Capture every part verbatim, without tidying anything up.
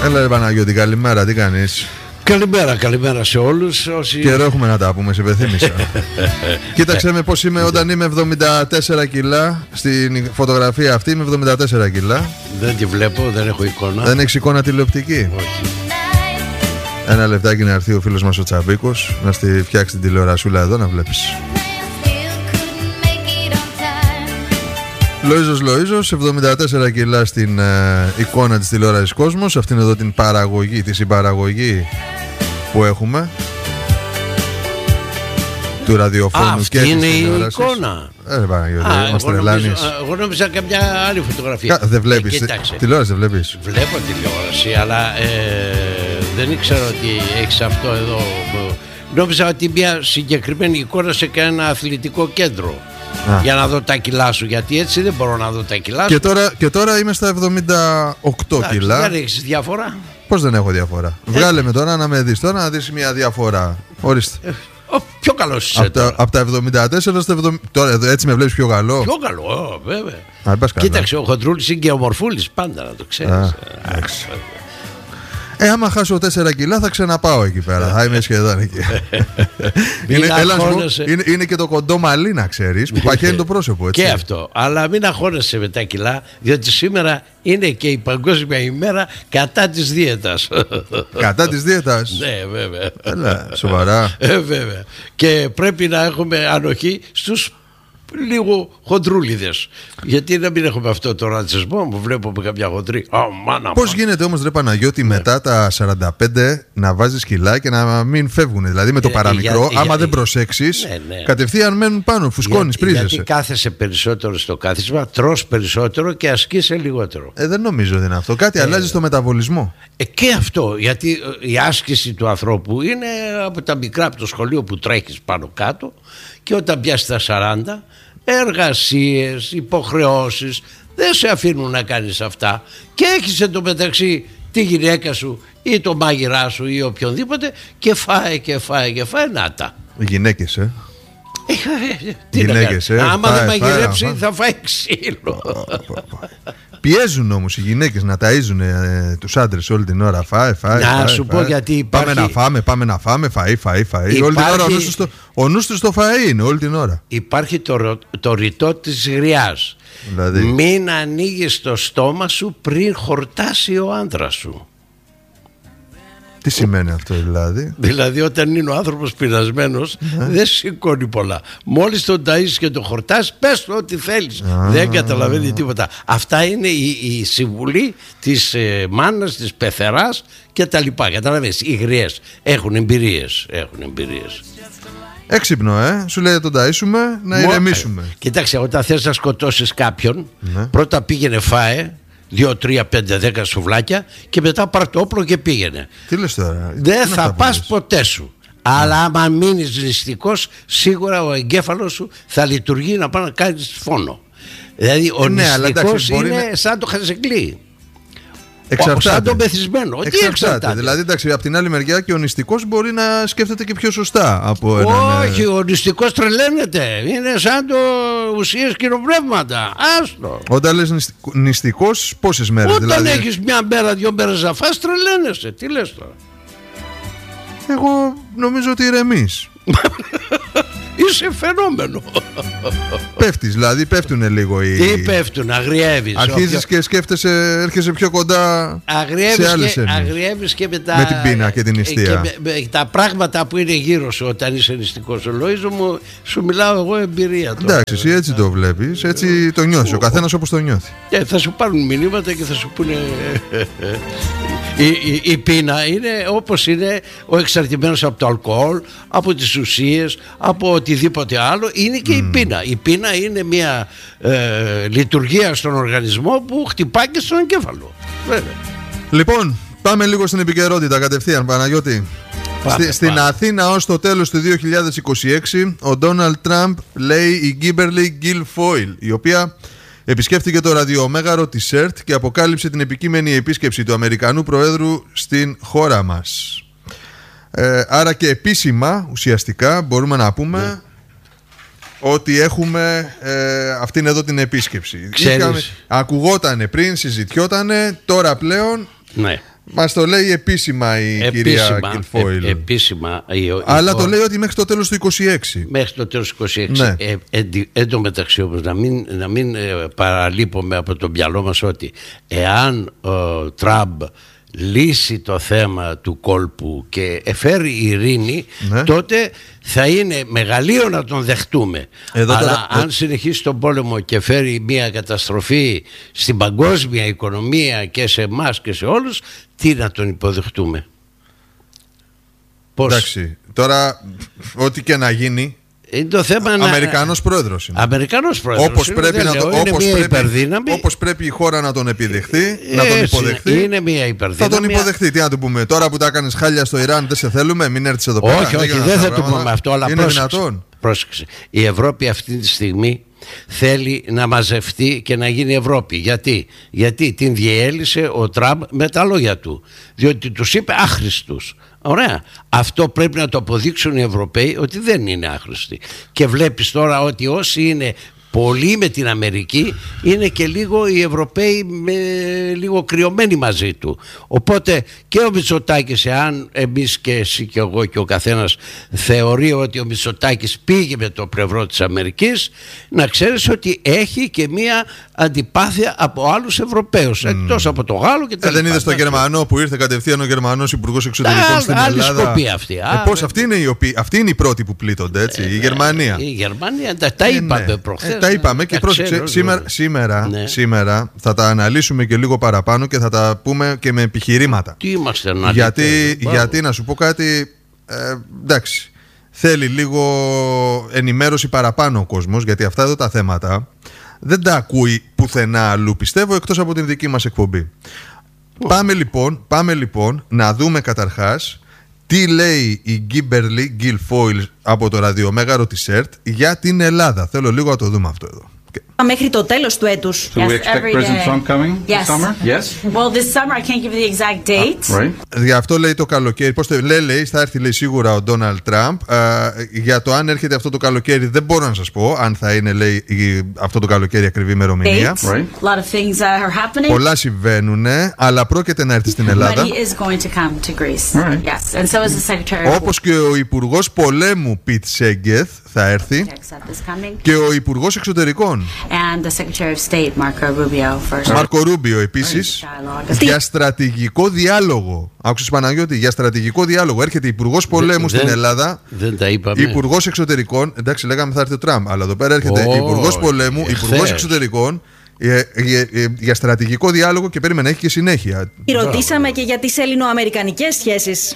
Έλα ρε Παναγιώτη, καλημέρα, τι κάνεις? Καλημέρα, καλημέρα σε όλους όσοι... Καιρό έχουμε να τα πούμε, σε πεθύμισα. Κοίταξε με πώς είμαι όταν είμαι εβδομήντα τέσσερα κιλά. Στην φωτογραφία αυτή είμαι εβδομήντα τέσσερα κιλά. Δεν τη βλέπω, δεν έχω εικόνα. Δεν έχεις εικόνα τηλεοπτική? Όχι. Ένα λεπτάκι να έρθει ο φίλος μας ο Τσαβίκος να στη φτιάξει την τηλεορασούλα εδώ να βλέπεις. Λοΐζος Λοΐζος, εβδομήντα τέσσερα κιλά στην ε, εικόνα της τηλεόρασης Κόσμος. Αυτήν εδώ την παραγωγή, τη συμπαραγωγή που έχουμε του ραδιοφώνου. Α, και της είναι η τηλεόρασης. Εικόνα. Ε, Παναγιώτη, Α, μας εγώ, τρελάνεις. νομίζω, εγώ νόμιζα κάποια άλλη φωτογραφία. Κα, δεν βλέπεις, ε, τηλεόραση δεν βλέπεις? Βλέπω τηλεόραση, αλλά ε, δεν ήξερα ότι έχεις αυτό εδώ. Νόμιζα ότι μια συγκεκριμένη εικόνα σε κανένα αθλητικό κέντρο. Α. Για να δω τα κιλά σου, γιατί έτσι δεν μπορώ να δω τα κιλά σου. Και τώρα, και τώρα είμαι στα εβδομήντα οκτώ Εντάξει, κιλά. Δεν έχεις διαφορά? Πώς δεν έχω διαφορά? Ε. Βγάλε με τώρα να με δεις, τώρα να δεις μια διαφορά. Ορίστε. Ε, ο, πιο καλός είσαι. Από τα, από τα εβδομήντα τέσσερα στα εβδομήντα. Τώρα έτσι με βλέπεις πιο καλό? Πιο καλό, βέβαια. Α, κοίταξε, ο Χοντρούλης είναι και ο Μορφούλης, πάντα να το ξέρεις. Α, Ε, άμα χάσω τέσσερα κιλά θα ξαναπάω εκεί πέρα. Θα είμαι σχεδόν εκεί. είναι, έλα, είναι, είναι και το κοντό μαλλί, να ξέρεις, που παχαίνει το πρόσωπο, έτσι. Και αυτό. Αλλά μην αγχώνεσαι με τα κιλά, διότι σήμερα είναι και η παγκόσμια ημέρα κατά της δίαιτας. Κατά της δίαιτας? Ναι, βέβαια. Έλα, σοβαρά. Ε, βέβαια. Και πρέπει να έχουμε ανοχή στους λίγο χοντρούλιδες. Γιατί να μην έχουμε αυτό το ρατσισμό που βλέπουμε κάποια χοντρή? Oh, μάνα, πώς μάνα. γίνεται όμως, ρε Παναγιώτη, ναι, μετά τα σαράντα πέντε να βάζεις κιλά και να μην φεύγουν? Δηλαδή με το ε, παραμικρό, για, άμα για, δεν προσέξεις, ναι, ναι, κατευθείαν μένουν πάνω, φουσκώνεις, για, πρίζεσαι. Γιατί κάθεσαι περισσότερο στο κάθισμα, τρως περισσότερο και ασκείσαι λιγότερο. Ε, δεν νομίζω ότι είναι αυτό. Κάτι ε, αλλάζει στο μεταβολισμό. Ε, και αυτό, γιατί η άσκηση του ανθρώπου είναι από τα μικρά, από το σχολείο που τρέχεις πάνω κάτω, και όταν πιάσεις τα σαράντα, εργασίες, υποχρεώσεις δεν σε αφήνουν να κάνεις αυτά, και έχεις εντωμεταξύ τη γυναίκα σου ή το μάγειρά σου ή οποιονδήποτε, και φάε και φάε και φάε, να τα γυναίκες, ε τι γυναίκες, ε, άμα φάε, δεν μαγειρέψει φάε, θα φάει ξύλο. Πιέζουν όμως οι γυναίκες να ταΐζουν ε, τους άντρες όλη την ώρα. Φάε, φάε, να φάε, σου φάε. πω γιατί υπάρχει... Πάμε να φάμε, πάμε να φάμε, φαΐ, φαΐ, φαΐ. Υπάρχει... Όλη την ώρα ο νους τους στο, ο νους τους στο φαΐ είναι όλη την ώρα. Υπάρχει το, το ρητό της γριάς. Δηλαδή... Μην ανοίγεις το στόμα σου πριν χορτάσει ο άντρας σου. Τι σημαίνει αυτό δηλαδή? Δηλαδή όταν είναι ο άνθρωπος πεινασμένος, ναι, δεν σηκώνει πολλά. Μόλις τον ταΐσεις και τον χορτάς, πες του ό,τι θέλεις. Α, δεν καταλαβαίνει τίποτα. Αυτά είναι η, η συμβουλή της ε, μάνας, της πεθεράς και τα λοιπά. Καταλαβαίνεις, οι γριές έχουν εμπειρίες, έχουν εμπειρίες. Έξυπνο, ε! Σου λέει τον ταΐσουμε, να Μο... ηρεμήσουμε. Κοιτάξτε, όταν θες να σκοτώσεις κάποιον, ναι, πρώτα πήγαινε φάε δύο, τρία, πέντε, δέκα σουβλάκια και μετά πάρ' το όπλο και πήγαινε. Τι λες τώρα? Δεν θα πας ποτέ σου. Yeah. Αλλά άμα μείνεις νηστικός, σίγουρα ο εγκέφαλος σου θα λειτουργεί να πάει να κάνεις φόνο. Δηλαδή ο ναι, νηστικός είναι να... σαν το χαζεκλί. Εξαρτάται. Σαν τον πεθυσμένο. Εξαρτάται. Τι εξαρτάται? Δηλαδή, εντάξει, από την άλλη μεριά και ο νηστικός μπορεί να σκέφτεται και πιο σωστά από έναν. Όχι, ο νηστικός τρελαίνεται. Είναι σαν το ουσίες κοινοπνεύματα. Άστο. Όταν λες νηστικός, πόσες μέρες? Όταν δηλαδή... έχεις μια μέρα, δύο μέρες να φας, τρελαίνεσαι. Τι λες τώρα? Εγώ νομίζω ότι ηρεμείς. Είσαι φαινόμενο. Πέφτεις, δηλαδή πέφτουνε λίγο οι... Τι πέφτουν, αγριεύεις. Αρχίζεις όποιο... και σκέφτεσαι, έρχεσαι πιο κοντά αγριεύεις σε άλλες και, αγριεύεις και με, τα... με την πείνα και την νηστεία και με, με τα πράγματα που είναι γύρω σου όταν είσαι νηστικός. Ο Λοΐζο μου, σου μιλάω εγώ εμπειρία τώρα. Εντάξει, εσύ έτσι το βλέπεις, έτσι το νιώθεις, ο καθένας όπως το νιώθει. Ε, θα σου πάρουν μηνύματα και θα σου πούνε... Η, η, η πείνα είναι όπως είναι ο εξαρτημένος από το αλκοόλ, από τις ουσίες, από οτιδήποτε άλλο. Είναι και mm. η πείνα. Η πείνα είναι μια ε, λειτουργία στον οργανισμό που χτυπάει και στον εγκέφαλο. Βέβαια. Λοιπόν, πάμε λίγο στην επικαιρότητα κατευθείαν, Παναγιώτη. Πάμε, Στη, στην Αθήνα ως το τέλος του δύο χιλιάδες είκοσι έξι ο Ντόναλντ Τραμπ, λέει η Γκίμπερλι Γκιλφόιλ, η οποία επισκέφθηκε το ραδιομέγαρο της ΕΡΤ και αποκάλυψε την επικείμενη επίσκεψη του Αμερικανού Προέδρου στην χώρα μας. Ε, άρα και επίσημα, ουσιαστικά, μπορούμε να πούμε ναι. ότι έχουμε ε, αυτήν εδώ την επίσκεψη. Είχαμε, ακουγότανε πριν, συζητιότανε, τώρα πλέον ναι. Μας το λέει επίσημα η επίσημα, κυρία Guilfoyle. Ε, επίσημα. Η, η, Αλλά η, το λέει ότι μέχρι το τέλος του είκοσι έξι. Μέχρι το τέλος του είκοσι έξι. Ναι. Ε, εν, εν τω μεταξύ όμως να μην, να μην ε, παραλείπουμε από το μυαλό μας ότι εάν ο Τραμπ λύσει το θέμα του κόλπου και εφέρει ειρήνη, ναι, τότε θα είναι μεγαλείο να τον δεχτούμε. Εδώ αλλά τώρα... αν συνεχίσει τον πόλεμο και φέρει μια καταστροφή στην παγκόσμια οικονομία και σε εμάς και σε όλους, τι να τον υποδεχτούμε? Πώς? Εντάξει, τώρα ό,τι και να γίνει, είναι το θέμα. Αμερικανός πρόεδρος είναι. Αμερικανός πρόεδρος. Όπως είναι, πρέπει, να το, είναι όπως μια πρέπει, υπερδύναμη. όπως πρέπει η χώρα να τον επιδεχθεί, ε, να τον υποδεχθεί. Είναι μια υπερδύναμη. Θα τον υποδεχθεί. Τι να του πούμε, τώρα που τα έκανες χάλια στο Ιράν, δεν σε θέλουμε, μην έρθεις εδώ πέρα. Όχι, όχι, δεν θα του πούμε αυτό, αλλά είναι πρόσεξε, δυνατόν. Πρόσεξε. Η Ευρώπη αυτή τη στιγμή θέλει να μαζευτεί και να γίνει Ευρώπη. Γιατί, Γιατί την διέλυσε ο Τραμπ με τα λόγια του. Διότι τους είπε άχρηστους. Ωραία. Αυτό πρέπει να το αποδείξουν οι Ευρωπαίοι ότι δεν είναι άχρηστοι. Και βλέπεις τώρα ότι όσοι είναι πολύ με την Αμερική είναι και λίγο οι Ευρωπαίοι με, λίγο κρυωμένοι μαζί του. Οπότε και ο Μητσοτάκης, εάν εμείς και εσύ και εγώ και ο καθένας θεωρεί ότι ο Μητσοτάκης πήγε με το πλευρό της Αμερικής, να ξέρεις ότι έχει και μία αντιπάθεια από άλλους Ευρωπαίους, mm. εκτός από το Γάλλο και τα ε, δεν είδες τον Γερμανό που ήρθε κατευθείαν ο Γερμανός Υπουργός Εξωτερικών στην άλλη Ελλάδα? Σκοπή αυτή. Ε, πώς, αυτοί είναι οι οποίοι, αυτοί είναι οι πρώτοι που πλήττονται, έτσι, ε, η Γερμανία. Η Γερμανία, τα, τα είπαμε ναι. προχθές. Ε, τα είπαμε και πρόσεξε, σήμερα, σήμερα, ναι. σήμερα θα τα αναλύσουμε και λίγο παραπάνω και θα τα πούμε και με επιχειρήματα. Τι είμαστε να γιατί, γιατί να σου πω κάτι, ε, εντάξει, θέλει λίγο ενημέρωση παραπάνω ο κόσμος, γιατί αυτά εδώ τα θέματα δεν τα ακούει πουθενά αλλού, πιστεύω, εκτός από την δική μας εκπομπή. Oh. Πάμε λοιπόν, πάμε λοιπόν να δούμε καταρχάς τι λέει η Kimberly Guilfoyle από το ραδιομέγαρο της ΕΡΤ για την Ελλάδα. Θέλω λίγο να το δούμε αυτό εδώ. Μέχρι το τέλος του έτους. So we expect President Trump coming this summer? Yes. Well, this summer I can't give you the exact date. Right. Γι' αυτό λέει το καλοκαίρι. Πώς το λέει, λέει, θα έρθει λέει σίγουρα ο Ντόναλντ Τραμπ. Για το αν έρχεται αυτό το καλοκαίρι δεν μπορώ να σας πω. Αν θα είναι λέει αυτό το καλοκαίρι ακριβή ημερομηνία. Right. A lot of things are happening. Πολλά συμβαίνουν, αλλά πρόκειται να έρθει στην Ελλάδα. But he is going to come to Greece. Right. Yes. And so is the Secretary. Όπως και ο Υπουργός Πολέμου Πιτ Σέγκεθ θα έρθει. Και ο Υπουργός Εξωτερικών. And the Secretary of State, Marco Rubio, first. Μάρκο Ρούμπιο επίσης για στρατηγικό διάλογο. Άκουσες Παναγιώτη, για στρατηγικό διάλογο. Έρχεται Υπουργός Πολέμου δεν, στην Ελλάδα, δεν τα είπαμε. Υπουργός Εξωτερικών. Εντάξει, λέγαμε θα έρθει ο Τραμπ, αλλά εδώ πέρα έρχεται oh, Υπουργός Πολέμου, Υπουργός Εξωτερικών. Για, για, για στρατηγικό διάλογο και περίμενα έχει και συνέχεια. Ρωτήσαμε και για τις ελληνοαμερικανικές σχέσεις.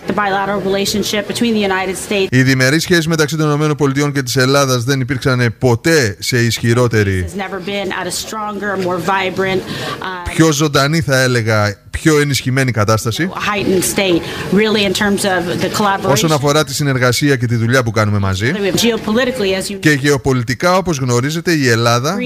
Οι διμερείς σχέσεις μεταξύ των ΗΠΑ και της Ελλάδας δεν υπήρξαν ποτέ σε ισχυρότερη, πιο ζωντανή θα έλεγα, πιο ενισχυμένη κατάσταση. Όσον αφορά τη συνεργασία και τη δουλειά που κάνουμε μαζί. Και γεωπολιτικά, όπως γνωρίζετε, η Ελλάδα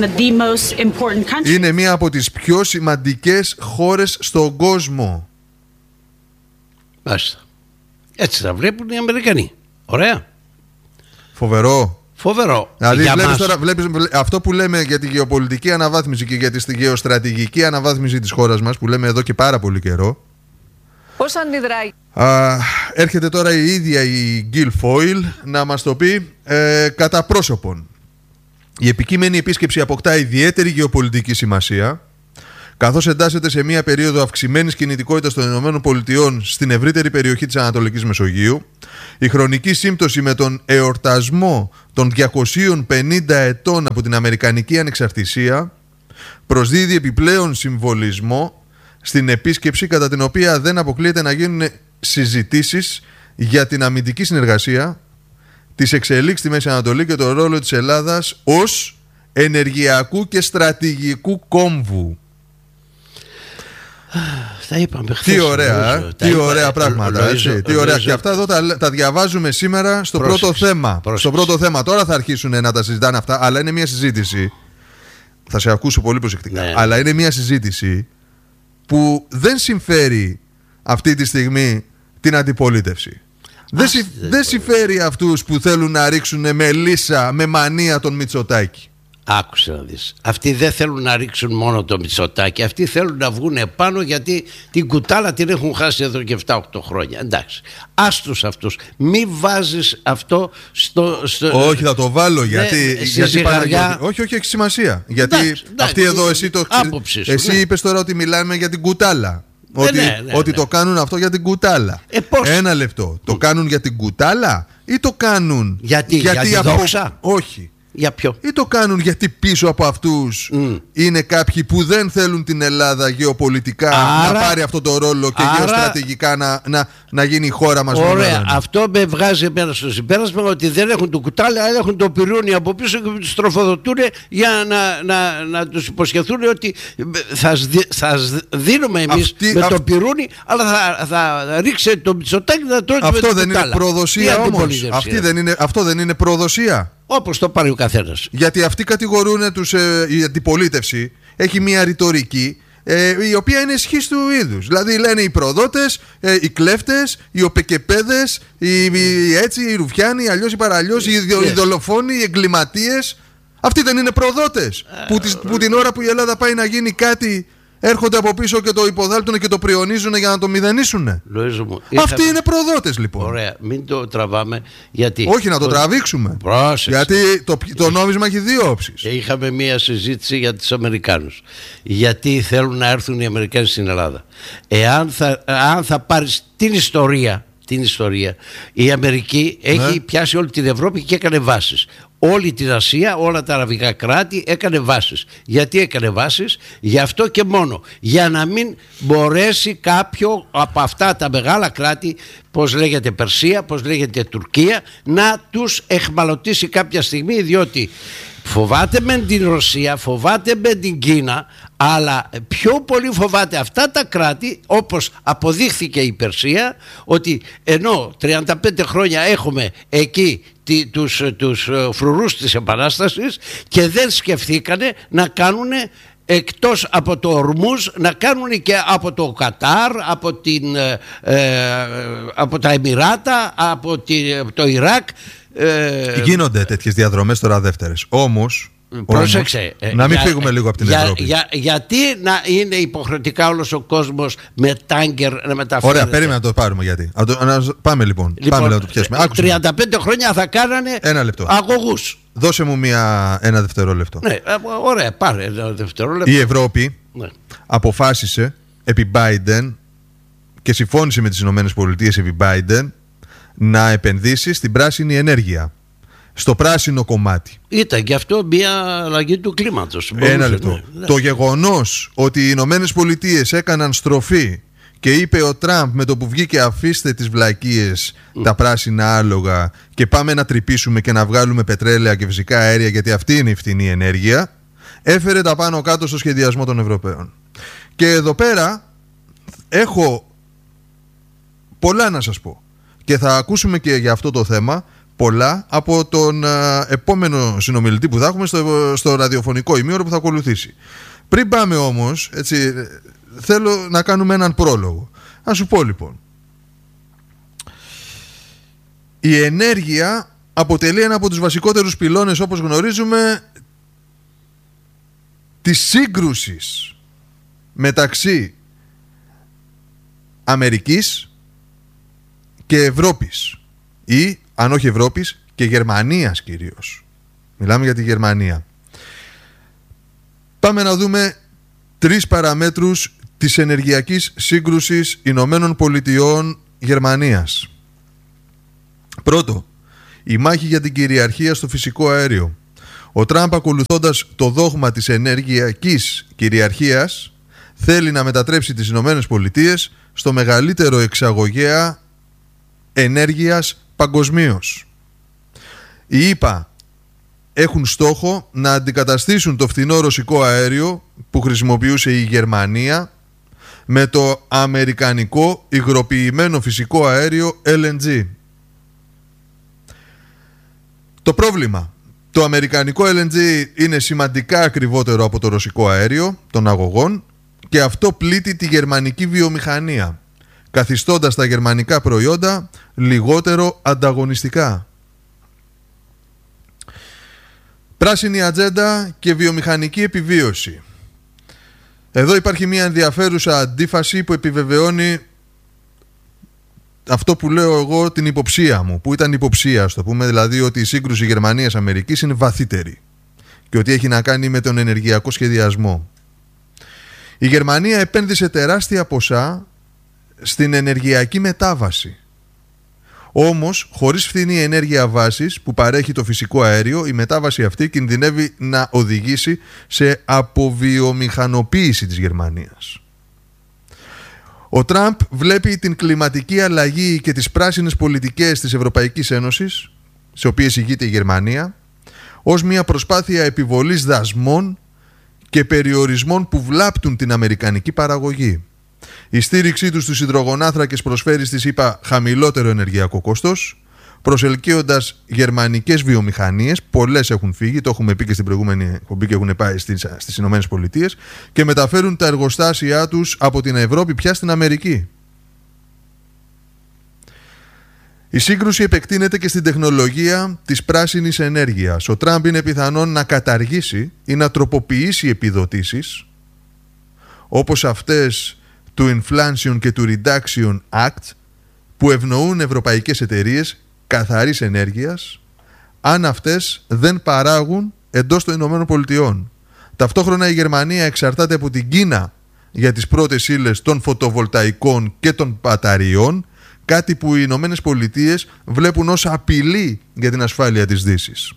είναι μία από τις πιο σημαντικές χώρες στον κόσμο. Μάλιστα. Έτσι θα βλέπουν οι Αμερικανοί. Ωραία. Φοβερό. Φοβερό. Δηλαδή βλέπεις τώρα, βλέπεις, αυτό που λέμε για τη γεωπολιτική αναβάθμιση και για τη γεωστρατηγική αναβάθμιση της χώρας μας, που λέμε εδώ και πάρα πολύ καιρό. Πώς αντιδράει? Α, έρχεται τώρα η ίδια η Guilfoyle να μας το πει ε, κατά πρόσωπον. Η επικείμενη επίσκεψη αποκτά ιδιαίτερη γεωπολιτική σημασία, καθώς εντάσσεται σε μια περίοδο αυξημένης κινητικότητας των ΗΠΑ στην ευρύτερη περιοχή της Ανατολικής Μεσογείου. Η χρονική σύμπτωση με τον εορτασμό των διακοσίων πενήντα ετών από την Αμερικανική Ανεξαρτησία προσδίδει επιπλέον συμβολισμό στην επίσκεψη, κατά την οποία δεν αποκλείεται να γίνουν συζητήσεις για την αμυντική συνεργασία, τις εξελίξεις στη Μέση Ανατολή και τον ρόλο της Ελλάδας ως ενεργειακού και στρατηγικού κόμβου. Τα είπαμε χθες. Τι ωραία, ε? τι είπα, ωραία πράγματα. Ροζο, έτσι. Τι ωραία. Και αυτά εδώ τα, τα διαβάζουμε σήμερα στο πρόσεξε, πρώτο θέμα. Πρόσεξε. Στο πρώτο θέμα. Τώρα θα αρχίσουν να τα συζητάνε αυτά, αλλά είναι μια συζήτηση. Θα σε ακούσω πολύ προσεκτικά. Ναι. Αλλά είναι μια συζήτηση που δεν συμφέρει αυτή τη στιγμή την αντιπολίτευση. Δεν, συμ, δεν συμφέρει αυτούς που θέλουν να ρίξουν με λύσα, με μανία τον Μητσοτάκη. Άκουσε να δεις. Αυτοί δεν θέλουν να ρίξουν μόνο το Μητσοτάκη. Αυτοί θέλουν να βγουν επάνω, γιατί την κουτάλα την έχουν χάσει εδώ και επτά οκτώ χρόνια. Εντάξει. Άστους αυτούς. Μη βάζεις αυτό στο. στο... Όχι, θα το βάλω γιατί. Ναι, γιατί ζυγαριά... Όχι, όχι, έχει σημασία. Γιατί εντάξει, εντάξει, αυτοί εδώ, εσύ το. Άποψη σου, εσύ ναι. είπες τώρα ότι μιλάμε για την κουτάλα. Ναι, ότι ναι, ναι, ότι ναι. το κάνουν αυτό για την κουτάλα. Ε, πώς? Ένα λεπτό. Το κάνουν για την κουτάλα ή το κάνουν. Γιατί, γιατί για τη από... δόξα? Όχι. Για ποιο? Ή το κάνουν γιατί πίσω από αυτούς mm. είναι κάποιοι που δεν θέλουν την Ελλάδα γεωπολιτικά άρα, να πάρει αυτό το ρόλο και άρα, γεωστρατηγικά να, να, να γίνει η χώρα μας. Ωραία, αυτό με βγάζει εμένα στο συμπέρασμα ότι δεν έχουν το κουτάλι, αλλά έχουν το πυρούνι από πίσω και τους τροφοδοτούν για να, να, να τους υποσχεθούν ότι θα, θα δίνουμε εμείς αυτή, με αυ... το πυρούνι, αλλά θα, θα ρίξετε το Μητσοτάκη να τρώτε με το κουτάλα. Αυτό δεν είναι προδοσία όμως? Αυτή δεν είναι, αυτό δεν είναι προδοσία? Όπως το πάρει ο καθένας. Γιατί αυτοί κατηγορούν τους, ε, η αντιπολίτευση έχει μια ρητορική ε, η οποία είναι ισχύς του είδους. Δηλαδή λένε οι προδότες, ε, οι κλέφτες, οι οπεκεπέδες, οι, οι, έτσι, οι ρουφιάνοι, αλλιώς ή παραλλιώς, οι, yes. οι δολοφόνοι, οι εγκληματίες. Αυτοί δεν είναι προδότες uh, που, τις, που την ώρα που η Ελλάδα πάει να γίνει κάτι έρχονται από πίσω και το υποδάλτουν και το πριονίζουν για να το μηδενίσουν. Μου, Αυτοί είχα... είναι προδότες λοιπόν. Ωραία, μην το τραβάμε. Γιατί... Όχι, να το, το... τραβήξουμε. Πρόσεξε. Γιατί το, το νόμισμα έχει δύο όψεις. Είχαμε μία συζήτηση για τους Αμερικάνους. Γιατί θέλουν να έρθουν οι Αμερικάνοι στην Ελλάδα. Εάν θα, αν θα πάρεις την ιστορία, την ιστορία, η Αμερική έχει ναι. πιάσει όλη την Ευρώπη και έκανε βάσεις. Όλη την Ασία, όλα τα αραβικά κράτη έκανε βάσεις. Γιατί έκανε βάσεις? Γι' αυτό και μόνο. Για να μην μπορέσει κάποιο από αυτά τα μεγάλα κράτη, πώς λέγεται Περσία, πώς λέγεται Τουρκία, να τους εχμαλωτήσει κάποια στιγμή, διότι φοβάται με την Ρωσία, φοβάται με την Κίνα, αλλά πιο πολύ φοβάται αυτά τα κράτη, όπως αποδείχθηκε η Περσία, ότι ενώ τριάντα πέντε χρόνια έχουμε εκεί τους, τους φρουρούς της Επανάστασης και δεν σκεφτήκανε να κάνουν εκτός από το Ορμούζ, να κάνουν και από το Κατάρ, από, την, ε, από τα Εμιράτα, από, τη, από το Ιράκ. Ε, Γίνονται τέτοιες διαδρομές τώρα δεύτερες. Όμως, πρόσεξε, όμως να μην για, φύγουμε λίγο από την για, Ευρώπη. Για, γιατί να είναι υποχρεωτικά όλος ο κόσμος με τάγκερ να μεταφέρεται? Ωραία, περίμενα να το πάρουμε γιατί. Να το, να, πάμε λοιπόν, λοιπόν πάμε να το πιάσουμε. Άκουσε τριάντα πέντε χρόνια θα κάνανε ένα λεπτό. αγωγούς. Δώσε μου μια, ένα δευτερόλεπτο. Ναι, ωραία, πάρε ένα δευτερόλεπτο. Η Ευρώπη ναι. αποφάσισε επί Biden και συμφώνησε με τις Ηνωμένες Πολιτείες επί Biden να επενδύσει στην πράσινη ενέργεια, στο πράσινο κομμάτι. Ήταν και αυτό μια αλλαγή του κλίματος. Ένα λεπτό. Ναι. Το γεγονός ότι οι Ηνωμένες Πολιτείες έκαναν στροφή και είπε ο Τραμπ με το που βγήκε αφήστε τις βλακίες mm. τα πράσινα άλογα και πάμε να τρυπήσουμε και να βγάλουμε πετρέλαια και φυσικά αέρια γιατί αυτή είναι η φτηνή ενέργεια, έφερε τα πάνω κάτω στο σχεδιασμό των Ευρωπαίων. Και εδώ πέρα έχω πολλά να σας πω και θα ακούσουμε και για αυτό το θέμα πολλά από τον α, επόμενο συνομιλητή που θα έχουμε στο, στο ραδιοφωνικό ημίωρο που θα ακολουθήσει. Πριν πάμε όμως, έτσι, θέλω να κάνουμε έναν πρόλογο. Να σου πω λοιπόν, η ενέργεια αποτελεί ένα από τους βασικότερους πυλώνες, όπως γνωρίζουμε, της σύγκρουσης μεταξύ Αμερικής και Ευρώπης, ή αν όχι Ευρώπης και Γερμανίας κυρίως. Μιλάμε για τη Γερμανία. Πάμε να δούμε τρεις παραμέτρους της ενεργειακής σύγκρουσης Ηνωμένων Πολιτειών Γερμανίας. Πρώτο, η μάχη για την κυριαρχία στο φυσικό αέριο. Ο Τραμπ, ακολουθώντας το δόγμα της ενεργειακής κυριαρχίας, θέλει να μετατρέψει τις Ηνωμένες Πολιτείες στο μεγαλύτερο εξαγωγέα ενέργειας παγκοσμίως. Οι ΗΠΑ έχουν στόχο να αντικαταστήσουν το φθηνό ρωσικό αέριο που χρησιμοποιούσε η Γερμανία με το αμερικανικό υγροποιημένο φυσικό αέριο ελ εν τζι. Το πρόβλημα, το αμερικανικό ελ εν τζι είναι σημαντικά ακριβότερο από το ρωσικό αέριο των αγωγών και αυτό πλήττει τη γερμανική βιομηχανία, καθιστώντας τα γερμανικά προϊόντα λιγότερο ανταγωνιστικά. Πράσινη ατζέντα και βιομηχανική επιβίωση. Εδώ υπάρχει μια ενδιαφέρουσα αντίφαση που επιβεβαιώνει αυτό που λέω εγώ, την υποψία μου, που ήταν υποψία, ας το πούμε, δηλαδή ότι η σύγκρουση Γερμανίας-Αμερικής είναι βαθύτερη και ότι έχει να κάνει με τον ενεργειακό σχεδιασμό. Η Γερμανία επένδυσε τεράστια ποσά στην ενεργειακή μετάβαση. Όμως, χωρίς φθηνή ενέργεια βάσης που παρέχει το φυσικό αέριο, η μετάβαση αυτή κινδυνεύει να οδηγήσει σε αποβιομηχανοποίηση της Γερμανίας. Ο Τραμπ βλέπει την κλιματική αλλαγή και τις πράσινες πολιτικές της Ευρωπαϊκής Ένωσης, σε οποίες ηγείται η Γερμανία, ως μια προσπάθεια επιβολής δασμών και περιορισμών που βλάπτουν την αμερικανική παραγωγή. Η στήριξή τους στους υδρογονάνθρακες προσφέρει στις ΗΠΑ χαμηλότερο ενεργειακό κόστος, προσελκύοντας γερμανικές βιομηχανίες, πολλές έχουν φύγει, το έχουμε πει και στην προηγούμενη εκπομπή και έχουν πάει στις, στις Ηνωμένες Πολιτείες, και μεταφέρουν τα εργοστάσια τους από την Ευρώπη πια στην Αμερική. Η σύγκρουση επεκτείνεται και στην τεχνολογία της πράσινης ενέργειας. Ο Τραμπ είναι πιθανόν να καταργήσει ή να τροποποιήσει επιδοτήσεις, όπως αυτές του Inflation και του Reduction Act, που ευνοούν ευρωπαϊκές εταιρείες καθαρής ενέργειας, αν αυτές δεν παράγουν εντός των Ηνωμένων Πολιτειών. Ταυτόχρονα η Γερμανία εξαρτάται από την Κίνα για τις πρώτες ύλες των φωτοβολταϊκών και των μπαταριών, κάτι που οι Ηνωμένες Πολιτείες βλέπουν ως απειλή για την ασφάλεια της Δύσης.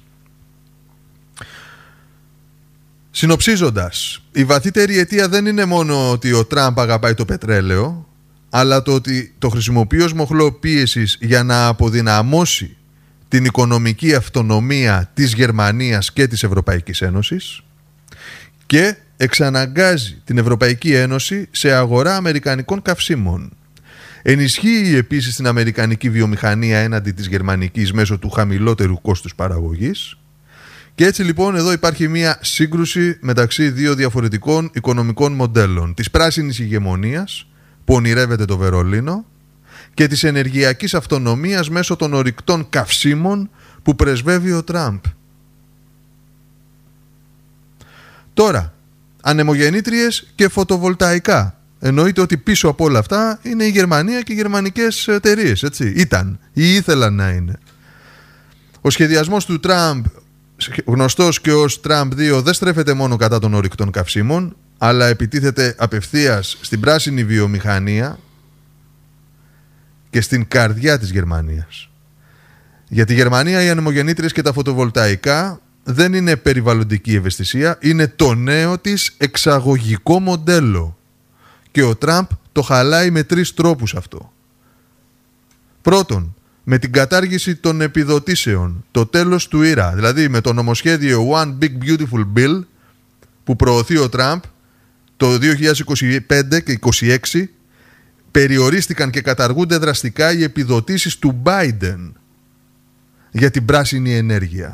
Συνοψίζοντας, η βαθύτερη αιτία δεν είναι μόνο ότι ο Τραμπ αγαπάει το πετρέλαιο, αλλά το ότι το χρησιμοποιεί ως μοχλό πίεσης για να αποδυναμώσει την οικονομική αυτονομία της Γερμανίας και της Ευρωπαϊκής Ένωσης και εξαναγκάζει την Ευρωπαϊκή Ένωση σε αγορά αμερικανικών καυσίμων. Ενισχύει επίσης την αμερικανική βιομηχανία έναντι της γερμανικής μέσω του χαμηλότερου κόστους παραγωγής. Και έτσι λοιπόν εδώ υπάρχει μια σύγκρουση μεταξύ δύο διαφορετικών οικονομικών μοντέλων. Της πράσινης ηγεμονίας που ονειρεύεται το Βερολίνο και της ενεργειακής αυτονομίας μέσω των ορυκτών καυσίμων που πρεσβεύει ο Τραμπ. Τώρα, ανεμογεννήτριες και φωτοβολταϊκά. Εννοείται ότι πίσω από όλα αυτά είναι η Γερμανία και οι γερμανικές εταιρείες, έτσι. Ήταν ή ήθελαν να είναι. Ο σχεδιασμός του Τραμπ, γνωστός και ως Τραμπ δύο, δεν στρέφεται μόνο κατά των ορυκτών καυσίμων, αλλά επιτίθεται απευθείας στην πράσινη βιομηχανία και στην καρδιά της Γερμανίας. Για τη Γερμανία οι ανεμογεννήτριες και τα φωτοβολταϊκά δεν είναι περιβαλλοντική ευαισθησία, είναι το νέο της εξαγωγικό μοντέλο. Και ο Τραμπ το χαλάει με τρεις τρόπους αυτό. Πρώτον, με την κατάργηση των επιδοτήσεων, το τέλος του Ήρα, δηλαδή με το νομοσχέδιο One Big Beautiful Bill που προωθεί ο Τραμπ το δύο χιλιάδες είκοσι πέντε και είκοσι έξι, περιορίστηκαν και καταργούνται δραστικά οι επιδοτήσεις του Biden για την πράσινη ενέργεια.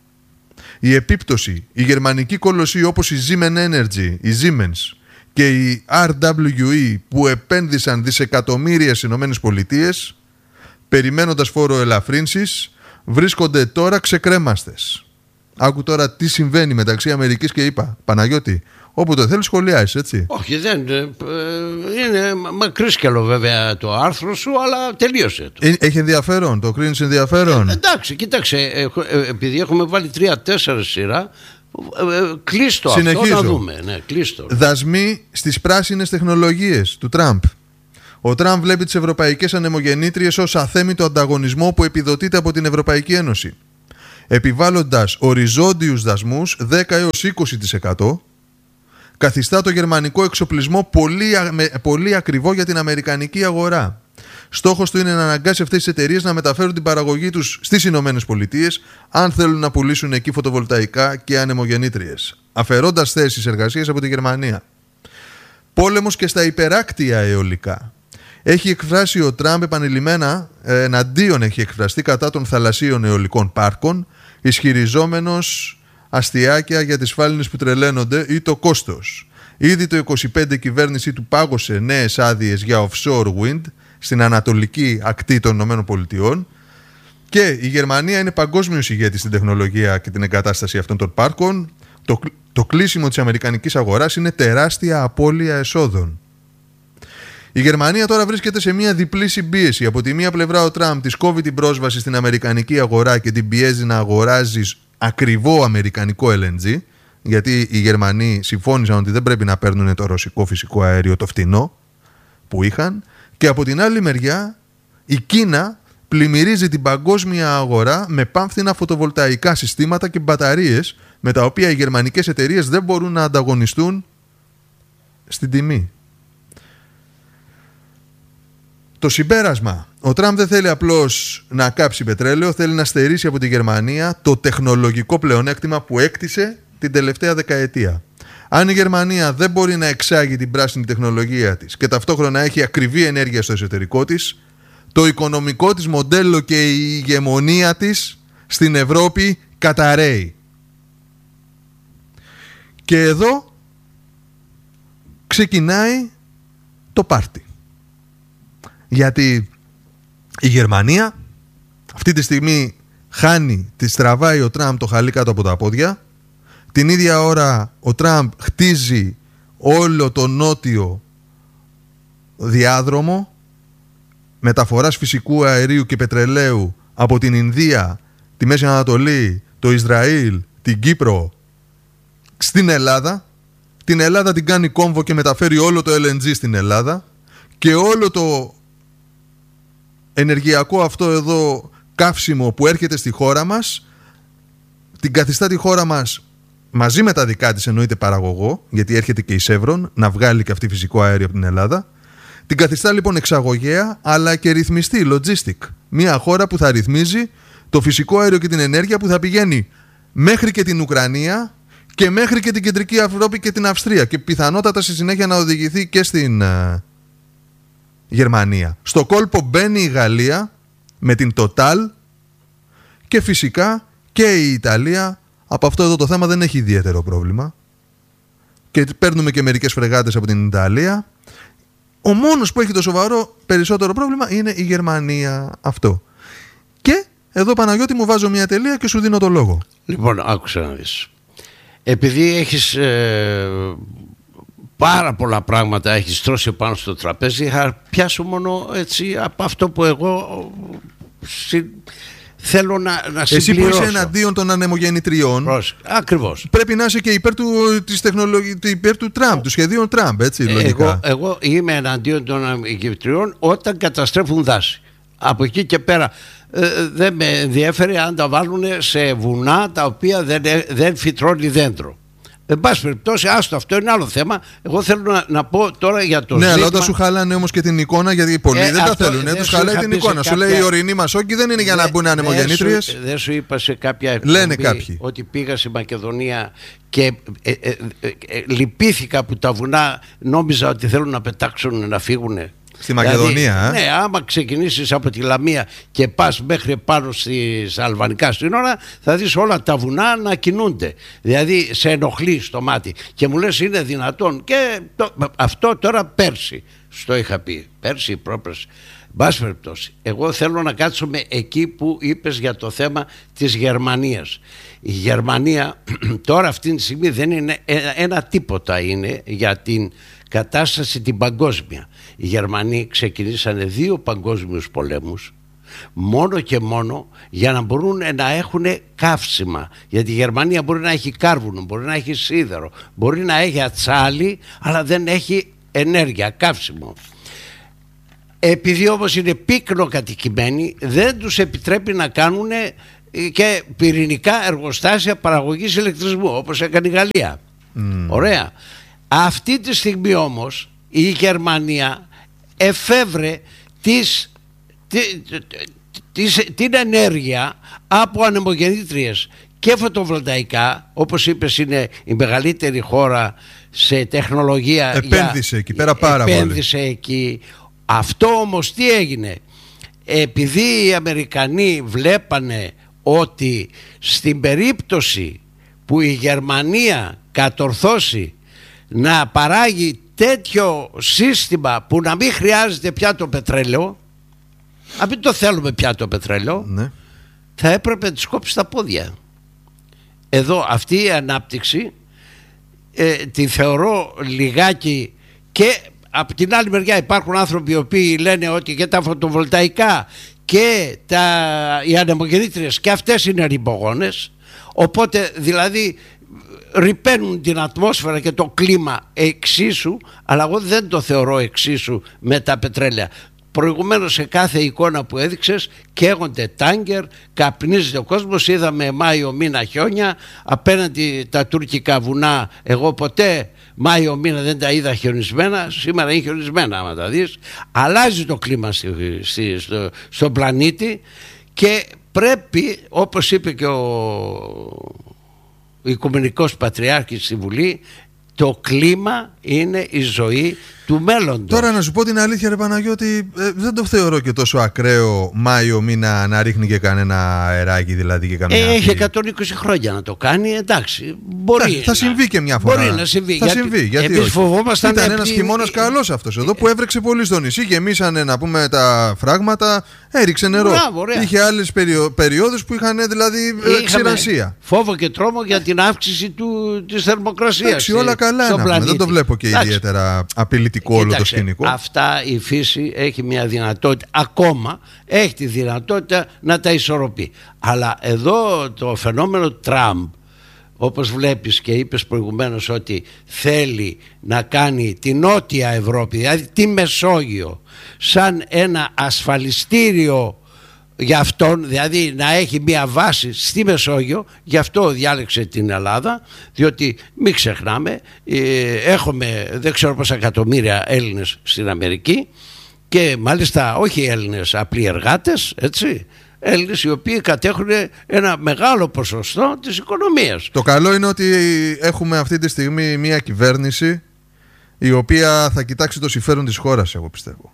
Η επίπτωση, η γερμανική κολοσσοί όπως η Siemens Energy, η Siemens και η αρ ντάμπλιου ι που επένδυσαν δισεκατομμύρια στις Ηνωμένες Πολιτείες περιμένοντας φόρο ελαφρύνσης, βρίσκονται τώρα ξεκρέμαστες. Άκου τώρα τι συμβαίνει μεταξύ Αμερικής και ΗΠΑ. Παναγιώτη, όπου το θέλεις σχολιάσεις, έτσι. Όχι, δεν είναι μακρίσκελο βέβαια το άρθρο σου, αλλά τελείωσε το. Έχει ενδιαφέρον, το κρίνεις ενδιαφέρον. Ε, εντάξει, κοίταξε, επειδή έχουμε βάλει τρία-τέσσερα σειρά, κλείστο αυτό να δούμε. Ναι, κλείστο. Δασμοί στις πράσινες τεχνολογίες του Τραμπ. Ο Τραμπ βλέπει τις ευρωπαϊκές ανεμογεννήτριες ως αθέμητο ανταγωνισμό που επιδοτείται από την Ευρωπαϊκή Ένωση, επιβάλλοντας οριζόντιους δασμούς δέκα έως είκοσι τοις εκατό, καθιστά το γερμανικό εξοπλισμό πολύ, πολύ ακριβό για την αμερικανική αγορά. Στόχος του είναι να αναγκάσει αυτές τις εταιρείες να μεταφέρουν την παραγωγή τους στις Ηνωμένες Πολιτείες, αν θέλουν να πουλήσουν εκεί φωτοβολταϊκά και ανεμογεννήτριες, αφαιρώντας θέσεις εργασίας από τη Γερμανία. Πόλεμος και στα υπεράκτια αιωλικά. Έχει εκφράσει ο Τραμπ επανειλημμένα, εναντίον έχει εκφραστεί κατά των θαλασσίων αιωλικών πάρκων, ισχυριζόμενος αστιάκια για τις φάλινες που τρελαίνονται ή το κόστος. Ήδη το είκοσι πέντε η κυβέρνησή του πάγωσε νέες άδειες για offshore wind στην ανατολική ακτή των ΗΠΑ Και η Γερμανία είναι παγκόσμιος ηγέτης στην τεχνολογία και την εγκατάσταση αυτών των πάρκων. Το, το κλείσιμο της αμερικανικής αγοράς είναι τεράστια απώλεια εσόδων. Η Γερμανία τώρα βρίσκεται σε μια διπλή συμπίεση. Από τη μία πλευρά ο Τραμπ της κόβει την πρόσβαση στην αμερικανική αγορά και την πιέζει να αγοράζει ακριβό αμερικανικό ελ εν τζι, γιατί οι Γερμανοί συμφώνησαν ότι δεν πρέπει να παίρνουν το ρωσικό φυσικό αέριο το φτηνό που είχαν. Και από την άλλη μεριά η Κίνα πλημμυρίζει την παγκόσμια αγορά με πάμφθηνα φωτοβολταϊκά συστήματα και μπαταρίες, με τα οποία οι γερμανικές εταιρείες δεν μπορούν να ανταγωνιστούν στην τιμή. Το συμπέρασμα: ο Τραμπ δεν θέλει απλώς να κάψει πετρέλαιο, θέλει να στερήσει από τη Γερμανία το τεχνολογικό πλεονέκτημα που έκτισε την τελευταία δεκαετία. Αν η Γερμανία δεν μπορεί να εξάγει την πράσινη τεχνολογία της και ταυτόχρονα έχει ακριβή ενέργεια στο εσωτερικό της, το οικονομικό της μοντέλο και η ηγεμονία της στην Ευρώπη καταρρέει. Και εδώ ξεκινάει το πάρτι. Γιατί η Γερμανία αυτή τη στιγμή χάνει, τη στραβάει ο Τραμπ το χαλί κάτω από τα πόδια. Την ίδια ώρα ο Τραμπ χτίζει όλο το νότιο διάδρομο μεταφοράς φυσικού αερίου και πετρελαίου από την Ινδία, τη Μέση Ανατολή, το Ισραήλ, την Κύπρο στην Ελλάδα. Την Ελλάδα την κάνει κόμβο και μεταφέρει όλο το ελ εν τζι στην Ελλάδα, και όλο το ενεργειακό αυτό εδώ καύσιμο που έρχεται στη χώρα μας την καθιστά τη χώρα μας, μαζί με τα δικά της εννοείται παραγωγό, γιατί έρχεται και η Σεύρον να βγάλει και αυτή φυσικό αέριο από την Ελλάδα. Την καθιστά λοιπόν εξαγωγέα, αλλά και ρυθμιστή, logistic. Μια χώρα που θα ρυθμίζει το φυσικό αέριο και την ενέργεια, που θα πηγαίνει μέχρι και την Ουκρανία και μέχρι και την Κεντρική Ευρώπη και την Αυστρία, και πιθανότατα στη συνέχεια να οδηγηθεί και στην uh, Γερμανία. Στο κόλπο μπαίνει η Γαλλία με την Total, και φυσικά και η Ιταλία. Από αυτό εδώ το θέμα δεν έχει ιδιαίτερο πρόβλημα, και παίρνουμε και μερικές φρεγάτες από την Ιταλία. Ο μόνος που έχει το σοβαρό περισσότερο πρόβλημα είναι η Γερμανία. Αυτό. Και εδώ, Παναγιώτη, μου βάζω μια τελεία και σου δίνω το λόγο. Λοιπόν, άκουσα να δεις. Επειδή έχεις ε, πάρα πολλά πράγματα έχεις τρώσει πάνω στο τραπέζι, θα πιάσω μόνο έτσι από αυτό που εγώ συ, θέλω να, να συμπληρώσω. Εσύ που είσαι εναντίον των ανεμογεννητριών, ακριβώς, πρέπει να είσαι και υπέρ του, της τεχνολογίας, υπέρ του Τραμπ, του σχεδίων Τραμπ, έτσι, λογικά. Εγώ, εγώ είμαι εναντίον των ανεμογεννητριών όταν καταστρέφουν δάση. Από εκεί και πέρα ε, δεν με ενδιαφέρει αν τα βάλουν σε βουνά τα οποία δεν, δεν φυτρώνει δέντρο. Εν πάση περιπτώσει, άστο, αυτό είναι άλλο θέμα. Εγώ θέλω να, να πω τώρα για το ναι, ζήτημα. αλλά όταν σου χαλάνε όμως και την εικόνα, γιατί πολλοί ε, δεν τα θέλουν, δεν τους χαλάει την εικόνα. Κάποια... Σου λέει η ορεινή Μασόκη δεν είναι για να μπουν ανεμογεννήτριες. Δεν σου είπα σε κάποια εκπομπή ότι πήγα στη Μακεδονία και ε, ε, ε, ε, ε, λυπήθηκα που τα βουνά νόμιζα ότι θέλουν να πετάξουν, να φύγουν. Στη Μακεδονία, δηλαδή, ναι, άμα ξεκινήσεις από τη Λαμία και πας μέχρι πάνω στις αλβανικά σύνορα, θα δεις όλα τα βουνά να κινούνται. Δηλαδή σε ενοχλεί στο μάτι. Και μου λες, είναι δυνατόν? Και το, αυτό τώρα πέρσι στο είχα πει. Πέρσι ή πρόπερσι. Μπας περιπτώσει, εγώ θέλω να κάτσουμε εκεί που είπες για το θέμα της Γερμανίας. Η Γερμανία τώρα αυτή τη στιγμή δεν είναι ένα, ένα τίποτα, είναι για την κατάσταση την παγκόσμια. Οι Γερμανοί ξεκινήσανε δύο παγκόσμιους πολέμους μόνο και μόνο για να μπορούν να έχουν καύσιμα. Γιατί η Γερμανία μπορεί να έχει κάρβουνο, μπορεί να έχει σίδερο, μπορεί να έχει ατσάλι, αλλά δεν έχει ενέργεια, καύσιμο. Επειδή όμως είναι πύκνο κατοικημένοι, δεν τους επιτρέπει να κάνουν και πυρηνικά εργοστάσια παραγωγής ηλεκτρισμού, όπως έκανε η Γαλλία. Mm. Ωραία. Αυτή τη στιγμή όμως η Γερμανία εφεύρε τις, τις, την ενέργεια από ανεμογεννήτριες και φωτοβολταϊκά. Όπως είπες, είναι η μεγαλύτερη χώρα σε τεχνολογία. Επένδυσε για, εκεί πέρα πάρα πολύ. Επένδυσε εκεί. Αυτό όμως τι έγινε? Επειδή οι Αμερικανοί βλέπανε ότι στην περίπτωση που η Γερμανία κατορθώσει να παράγει τέτοιο σύστημα που να μην χρειάζεται πια το πετρέλαιο, να μην το θέλουμε πια το πετρέλαιο, ναι, θα έπρεπε να της κόψει τα πόδια. Εδώ αυτή η ανάπτυξη ε, τη θεωρώ λιγάκι. Και από την άλλη μεριά υπάρχουν άνθρωποι οι οποίοι λένε ότι και τα φωτοβολταϊκά και τα, οι ανεμογεννήτριες και αυτές είναι ρηπογόνες, οπότε δηλαδή ρυπαίνουν την ατμόσφαιρα και το κλίμα εξίσου, αλλά εγώ δεν το θεωρώ εξίσου με τα πετρέλαια. Προηγουμένως σε κάθε εικόνα που έδειξες καίγονται τάγκερ, καπνίζεται ο κόσμος, είδαμε Μάιο μήνα χιόνια, απέναντι τα τουρκικά βουνά εγώ ποτέ Μάιο μήνα δεν τα είδα χιονισμένα, σήμερα είναι χιονισμένα άμα τα δεις. Αλλάζει το κλίμα στη, στη, στο, στον πλανήτη και πρέπει, όπως είπε και ο, ο Οικουμενικός Πατριάρχης στη Βουλή, το κλίμα είναι η ζωή του μέλλοντος. Τώρα να σου πω την αλήθεια ρε Παναγιώτη, ε, δεν το θεωρώ και τόσο ακραίο Μάιο μήνα να ρίχνει και κανένα αεράκι δηλαδή και καμιά. Ε, έχει εκατόν είκοσι χρόνια να το κάνει, εντάξει. Μπορεί. Θα, θα συμβεί και μια φορά. Μπορεί να συμβεί. Θα γιατί, συμβεί. Γιατί εμείς φοβόμασταν. Ήταν ένας χειμώνας καλός αυτός εδώ που έβρεξε πολύ στο νησί, γεμίσανε να πούμε τα φράγματα, έριξε νερό. Μπράβο, είχε άλλες περιο, περιόδους που είχαν δηλαδή ξηρασία. Φόβο και τρόμο για την αύξηση του, της θερμοκρασίας. Εντάξει, όλα καλά να πούμε. Δεν το βλέπω και εντάξει, ιδιαίτερα απειλητικό όλο το σκηνικό. Αυτά η φύση έχει μια δυνατότητα, ακόμα έχει τη δυνατότητα να τα ισορροπεί. Αλλά εδώ το φαινόμενο Τραμπ, όπως βλέπεις και είπες προηγουμένως ότι θέλει να κάνει τη Νότια Ευρώπη, δηλαδή τη Μεσόγειο, σαν ένα ασφαλιστήριο για αυτόν, δηλαδή να έχει μια βάση στη Μεσόγειο, γι' αυτό διάλεξε την Ελλάδα, διότι μην ξεχνάμε ε, έχουμε δεν ξέρω πόσα εκατομμύρια Έλληνες στην Αμερική και μάλιστα όχι Έλληνες απλοί εργάτες, έτσι, Έλληνες οι οποίοι κατέχουν ένα μεγάλο ποσοστό της οικονομίας. Το καλό είναι ότι έχουμε αυτή τη στιγμή μια κυβέρνηση η οποία θα κοιτάξει το συμφέρον της χώρας, εγώ πιστεύω.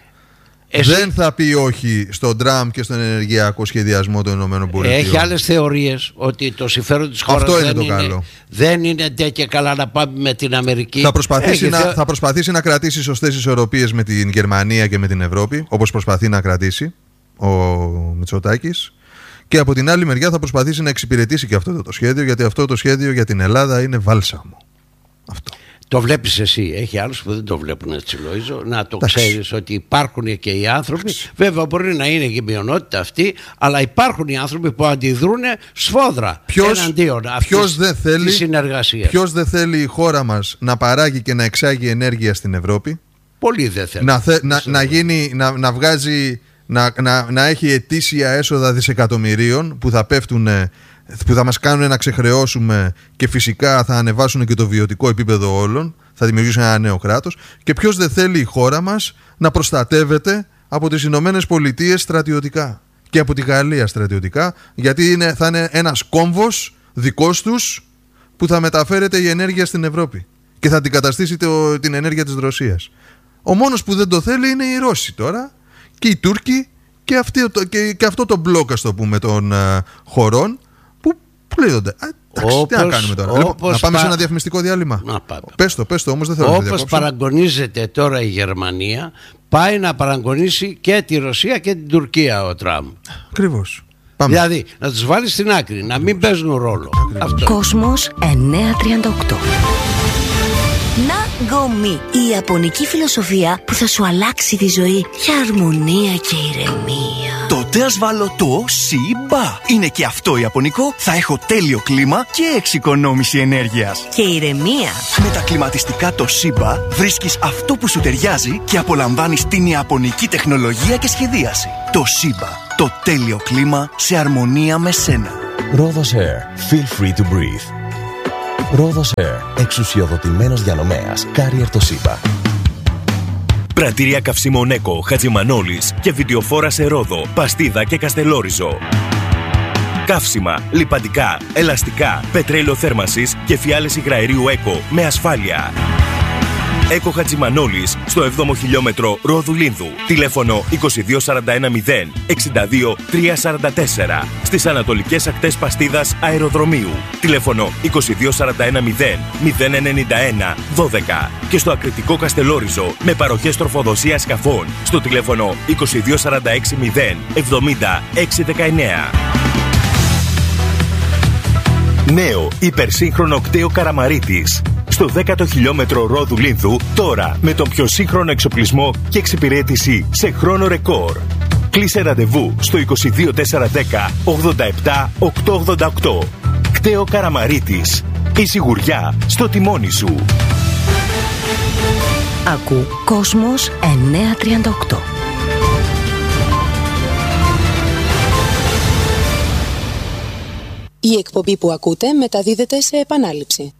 Εσύ... Δεν θα πει όχι στον Τραμπ και στον ενεργειακό σχεδιασμό των ΗΠΑ. Έχει άλλες θεωρίες ότι το συμφέρον της χώρας αυτό είναι δεν, το είναι, καλό. δεν είναι ντε και καλά να πάμε με την Αμερική. Θα προσπαθήσει, Έχει... να, θα προσπαθήσει να κρατήσει σωστές ισορροπίες με την Γερμανία και με την Ευρώπη, όπως προσπαθεί να κρατήσει ο Μητσοτάκης. Και από την άλλη μεριά θα προσπαθήσει να εξυπηρετήσει και αυτό το σχέδιο, γιατί αυτό το σχέδιο για την Ελλάδα είναι βάλσαμο. Αυτό. Το βλέπεις εσύ, έχει άλλους που δεν το βλέπουν έτσι Λοΐζο, να το Τάξ. ξέρεις ότι υπάρχουν και οι άνθρωποι. Τάξ. Βέβαια μπορεί να είναι και η μειονότητα αυτή, αλλά υπάρχουν οι άνθρωποι που αντιδρούν σφόδρα ποιος, εναντίον αυτής της συνεργασίας. Ποιος δεν θέλει η χώρα μας να παράγει και να εξάγει ενέργεια στην Ευρώπη? Πολλοί δεν θέλουν. Να, θε, να, να, γίνει, να, να βγάζει, να, να, να έχει ετήσια έσοδα δισεκατομμυρίων που θα πέφτουν, που θα μας κάνουν να ξεχρεώσουμε και φυσικά θα ανεβάσουν και το βιωτικό επίπεδο όλων, θα δημιουργήσουν ένα νέο κράτος. Και ποιος δεν θέλει η χώρα μας να προστατεύεται από τις Ηνωμένες Πολιτείες στρατιωτικά και από τη Γαλλία στρατιωτικά, γιατί είναι, θα είναι ένας κόμβος δικός τους που θα μεταφέρεται η ενέργεια στην Ευρώπη και θα αντικαταστήσει το, την ενέργεια της Ρωσίας. Ο μόνος που δεν το θέλει είναι οι Ρώσοι τώρα και οι Τούρκοι και, αυτοί, και, και αυτό το μπλοκ, ας το πούμε, των uh, χωρών που πλήττονται. Εντάξει, τι να κάνουμε τώρα, λοιπόν, να πάμε πα... σε ένα διαφημιστικό διάλειμμα. Να πάμε. Πες το, πες το, όμως δεν θέλω όπως να διακόψω. Παραγωνίζεται τώρα η Γερμανία, πάει να παραγωνίσει και τη Ρωσία και την Τουρκία ο Τραμπ. Ακριβώς. Δηλαδή να τους βάλει στην άκρη, να μην παίζουν ρόλο. Αυτό. Κόσμος εννιακόσια τριάντα οκτώ. Ναγκομί, η ιαπωνική φιλοσοφία που θα σου αλλάξει τη ζωή για αρμονία και ηρεμία. Τότε ας βάλω το Σιμπα. Είναι και αυτό ιαπωνικό, θα έχω τέλειο κλίμα και εξοικονόμηση ενέργειας. Και ηρεμία. Με τα κλιματιστικά το Σιμπα βρίσκεις αυτό που σου ταιριάζει και απολαμβάνεις την ιαπωνική τεχνολογία και σχεδίαση. Το Σιμπα, το τέλειο κλίμα σε αρμονία με σένα. Rhodos Air, feel free to breathe. Rhodos Air, εξουσιοδοτημένος διανομέας, Carrier Toshiba. Πρατήρια καυσίμων Έκο, Χατζημανόλης και βιντεοφόρα σε Ρόδο, Παστίδα και Καστελόριζο. Καύσιμα, λιπαντικά, ελαστικά, πετρέλαιο θέρμανσης και φιάλες υγραερίου Έκο με ασφάλεια. Έκο Χατζημανόλης στο εβδόμο χιλιόμετρο Ρόδου Λίνδου. Τηλέφωνο είκοσι δύο σαράντα ένα μηδέν εξήντα δύο τριακόσια σαράντα τέσσερα. Στις ανατολικές ακτές Παστίδας Αεροδρομίου. Τηλέφωνο είκοσι δύο σαράντα ένα μηδέν μηδέν ενενήντα ένα δώδεκα. Και στο ακριτικό Καστελόριζο με παροχές τροφοδοσίας σκαφών στο τηλέφωνο είκοσι δύο σαράντα έξι μηδέν εβδομήντα έξι δεκαεννέα. Νέο υπερσύγχρονο κτέο Καραμαρίτης. Στο δέκατο χιλιόμετρο Ρόδου Λίνθου, τώρα με τον πιο σύγχρονο εξοπλισμό και εξυπηρέτηση σε χρόνο ρεκόρ. Κλείσε ραντεβού στο είκοσι δύο τετρακόσια δέκα ογδόντα επτά οκτακόσια ογδόντα οκτώ. Κτέο Καραμαρίτης. Η σιγουριά στο τιμόνι σου. Ακού Κόσμος εννιακόσια τριάντα οκτώ. Η εκπομπή που ακούτε μεταδίδεται σε επανάληψη.